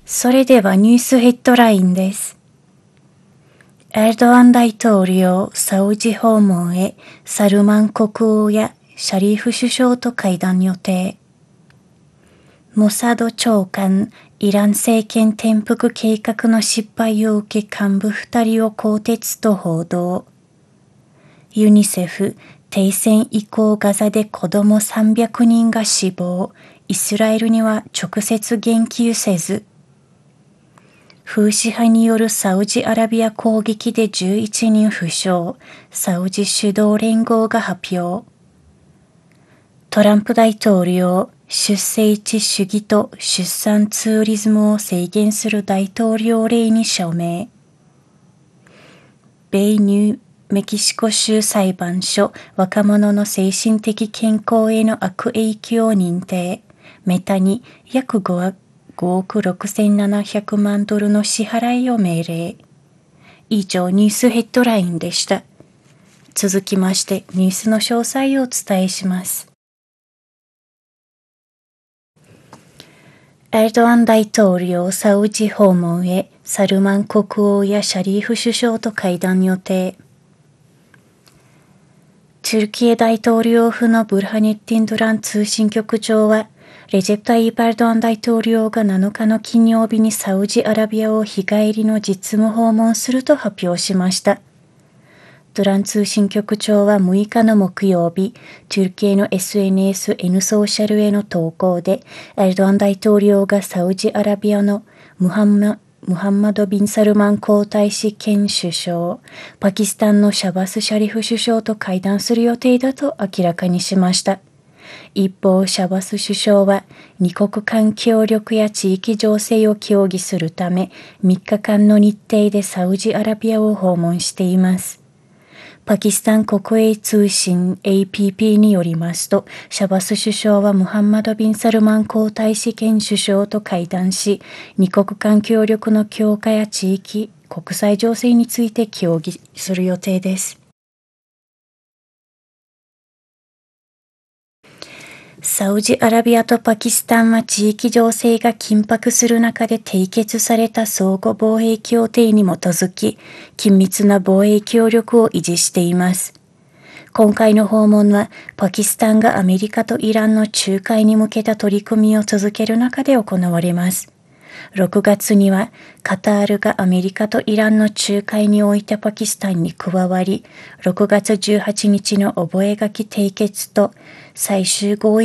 それではニュースヘッドラインです。エルドアン大統領サウジ訪問へサルマン国王やシャリーフ首相と会談予定。モサド長官、イラン政権転覆計画の失敗を受け幹部2人を更迭と報道。ユニセフ、停戦以降ガザで子供300人が死亡、イスラエルには直接言及せず。フーシ派によるサウジアラビア攻撃で11人負傷、サウジ主導連合が発表。トランプ大統領、出生地主義と出産ツーリズムを制限する大統領令に署名。米ニューメキシコ州裁判所、若者の精神的健康への悪影響を認定。メタに約5億6700万ドルの支払いを命令。以上ニュースヘッドラインでした。続きましてニュースの詳細をお伝えします。エルドアン大統領サウジ訪問へサルマン国王やシャリーフ首相と会談予定。トルキエ大統領府のブルハネッティン・ドゥラン通信局長は、レジェプタイ・エルドアン大統領が7日の金曜日にサウジアラビアを日帰りの実務訪問すると発表しました。ドゥラン通信局長は6日の木曜日、トルキエの SNS N ソーシャルへの投稿で、エルドアン大統領がサウジアラビアのムハンマド・ビン・サルマン皇太子兼首相、パキスタンのシャバス・シャリフ首相と会談する予定だと明らかにしました。一方、シャバス首相は、二国間協力や地域情勢を協議するため、3日間の日程でサウジアラビアを訪問しています。パキスタン国営通信 APP によりますと、シャバス首相はムハンマド・ビン・サルマン皇太子兼首相と会談し、二国間協力の強化や地域、国際情勢について協議する予定です。サウジアラビアとパキスタンは地域情勢が緊迫する中で締結された相互防衛協定に基づき、緊密な防衛協力を維持しています。今回の訪問は、パキスタンがアメリカとイランの仲介に向けた取り組みを続ける中で行われます。6月には、カタールがアメリカとイランの仲介においてパキスタンに加わり、6月18日の覚書締結と最終合意